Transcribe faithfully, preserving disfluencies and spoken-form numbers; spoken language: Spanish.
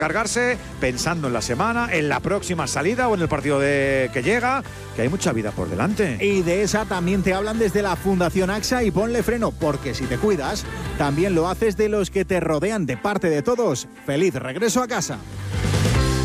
cargarse pensando en la semana, en la próxima salida o en el partido de que llega, que hay mucha vida por delante. Y de esa también te hablan desde la Fundación AXA y ponle freno, porque si te cuidas, también lo haces de los que te rodean. De parte de todos, feliz regreso a casa.